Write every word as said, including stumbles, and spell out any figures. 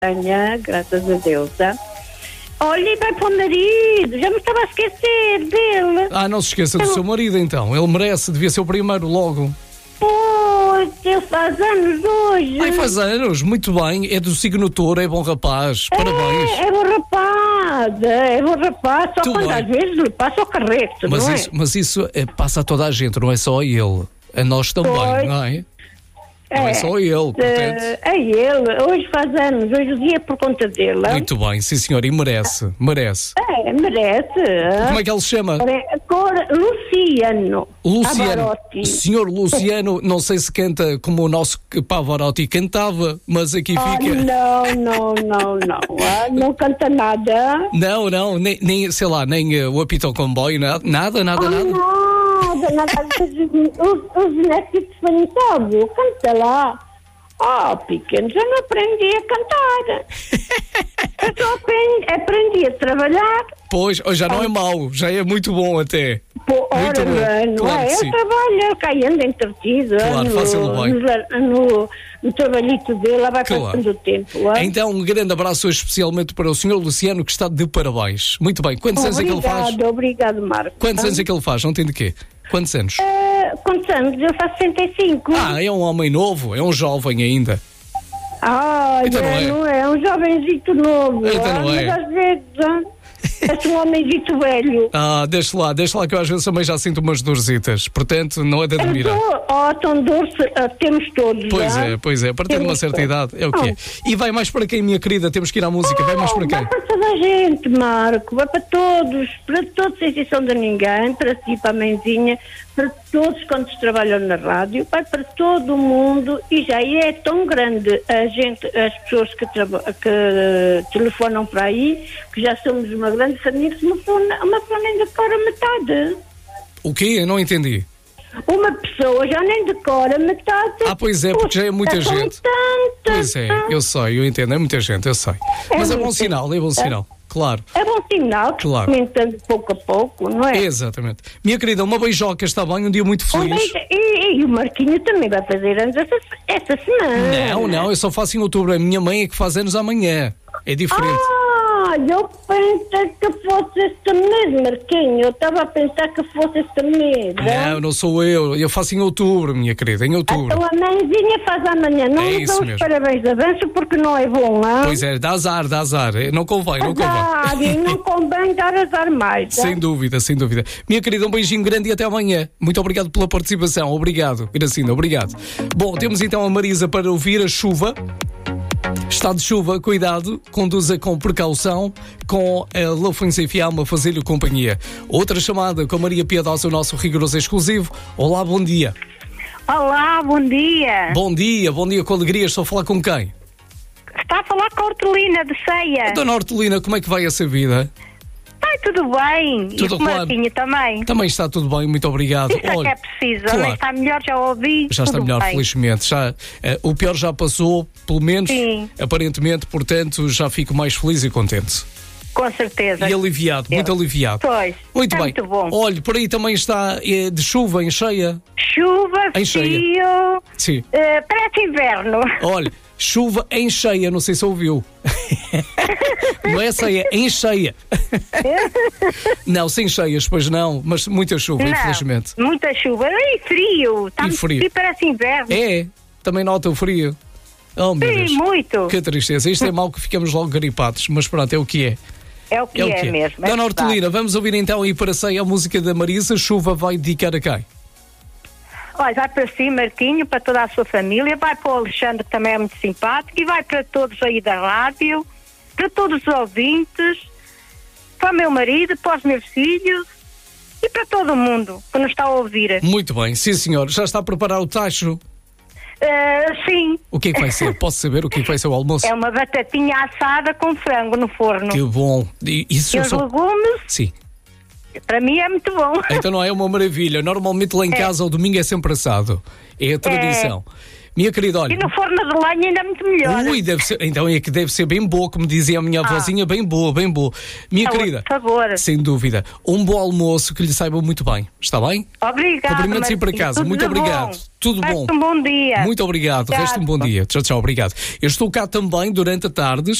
Tenha, graças a Deus. Tá? Olha, e vai para o marido, já me estava a esquecer dele. Ah, não se esqueça do seu marido então, ele merece, devia ser o primeiro logo. Pois, ele faz anos hoje. Ai, faz anos, muito bem, é do signo touro, é bom rapaz, parabéns. É, é bom rapaz, é bom rapaz, só Tudo quando bem. às vezes lhe passa o carreto, Mas não isso, é? mas isso é, passa a toda a gente, não é só a ele, a nós também, Pois. não é? Não é só ele, portanto. É, é ele, hoje faz anos, hoje o dia é por conta dele. Muito bem, sim senhor, e merece, merece. É, merece. Como é que ele se chama? A cor Luciano. Luciano. Pavarotti. Senhor Luciano, não sei se canta como o nosso Pavarotti cantava, mas aqui Ah, fica. não, não, não, não. Ah, não canta nada. Não, não, nem, nem sei lá, nem uh, o apito comboio, nada, nada, nada, Ah, nada. nada, nada. Os, os netos de sabe, canta lá. Oh, pequeno, já não aprendi a cantar. Eu só aprendi, aprendi a trabalhar. Pois, oh, já não é mau, já é muito bom até. Pô, Muito ora, bom, não claro é? que Eu sim. trabalho, cá e ando entretido. Claro, no, faz-lhe bem. No, no, no trabalhito dele, lá vai Claro. passando o tempo. É? Então, um grande abraço hoje especialmente para o senhor Luciano, que está de parabéns. Muito bem, quantos anos é que ele faz? Obrigado, obrigado, Marco. Quantos anos é que ele faz? Não tem de quê? Quantos anos? Ah, quantos anos? Eu faço sessenta e cinco. Ah, é um homem novo, é um jovem ainda. Ah, Então não é. não é? É um jovenzito novo. Então ah, não é. Mas às vezes ah, é um homenzito velho. Ah, deixa lá, deixa lá que eu às vezes também já sinto umas dorzitas, portanto não é de admirar. Oh, tão doce, ah, temos todos. Pois ah? é, pois é, a partir de uma Temos certa todos. idade é o que é. E vai mais para quem, minha querida? Temos que ir à música, vai mais para quem? Vai para toda a gente, Marco, vai para todos, para todos, sem exceção de ninguém, para si, para a mãezinha, para todos quantos trabalham na rádio, vai para todo o mundo e já é tão grande a gente, as pessoas que, traba- que telefonam para aí, que já somos uma grande família, que uma pessoa, uma pessoa nem decora metade. O quê? Eu não entendi. Uma pessoa já nem decora metade. Ah, pois é, porque já é muita São gente. tantas. Pois é, eu sei, eu entendo, é muita gente, eu sei. É Mas é bom muita sinal, é bom sinal, claro. É bom sinal que Claro. aumentando pouco a pouco, não é? Exatamente. Minha querida, uma beijoca, está bem? Um dia muito Um feliz. beijo. E, e o Marquinho também vai fazer anos essa, essa semana. Não, não, eu só faço em outubro. A minha mãe é que faz anos amanhã. É diferente. Ah, eu pensei que fosse este mês, Marquinho. Eu estava a pensar que fosse este mês. Não, não sou eu. Eu faço em outubro, minha querida, em outubro. Então a mãezinha faz amanhã. Não É lhe isso dou os mesmo. parabéns de avanço porque não é bom, não? Pois é, dá azar, dá azar. Não convém, não convém. Azar, e não convém dar azar mais. Sem tá? dúvida, sem dúvida. Minha querida, um beijinho grande e até amanhã. Muito obrigado pela participação. Obrigado, Iracinda, obrigado. Bom, temos então a Marisa para ouvir a chuva. Está de chuva, cuidado, conduza com precaução, com a Lofins F M a fazer-lhe companhia. Outra chamada com a Maria Piedosa, o nosso rigoroso exclusivo. Olá, bom dia. Olá, bom dia. Bom dia, bom dia com alegria. Estou a falar com quem? Está a falar com a Hortelina de Ceia. Dona Hortelina, como é que vai essa vida? Ai, tudo bem. Tudo e o claro. Marquinho também. Também está tudo bem, muito obrigado. Isso é que é preciso. claro. Nem está melhor, já ouvi. Já está tudo melhor, bem. felizmente. Já, eh, o pior já passou, pelo menos, Sim. aparentemente, portanto, já fico mais feliz e contente. Com certeza. E aliviado, muito aliviado. Pois. Muito é bem. muito bom. Olha, por aí também está eh, de chuva em cheia. Chuva, Em cheia. frio, Sim. eh, parece inverno. Olha, chuva em cheia, não sei se ouviu. Não é cheia, em cheia. Não, sem cheias, pois não, mas muita chuva, Não, infelizmente. muita chuva. E frio. Está E muito frio. frio, parece inverno. É, também nota o frio. Oh, meu Sim, Deus. muito. Que tristeza. Isto é mau que ficamos logo gripados, mas pronto, é o que é. É o que É é, o que é. mesmo. é Dona verdade. Hortelina, vamos ouvir então aí para sair a música da Marisa. Chuva vai dedicar a quem? Olha, vai para si, Marquinho, para toda a sua família, vai para o Alexandre, que também é muito simpático, e vai para todos aí da rádio, para todos os ouvintes, para o meu marido, para os meus filhos e para todo o mundo que nos está a ouvir. Muito bem, sim senhor. Já está a preparar o tacho? Uh, sim, O que é que vai ser? Posso saber o que é que vai ser o almoço? é uma batatinha assada com frango no forno. Que bom. E isso E os só... legumes, Sim. para mim é muito bom. Então não é uma maravilha. Normalmente lá em casa o domingo é sempre assado. É a tradição. Minha querida, olha. E no forno de lenha ainda é muito melhor. Ui, deve ser, então é que deve ser bem boa, como dizia a minha Ah. avózinha, bem boa, bem boa. Minha Por querida, favor. sem dúvida, um bom almoço que lhe saiba muito bem, está bem? Obrigada. Cumprimentos aí para Martinho. casa, Tudo muito de obrigado. bom. Tudo bom. Resta um bom dia. Muito obrigado, resta um bom dia. Tchau, tchau, obrigado. Eu estou cá também durante a tarde.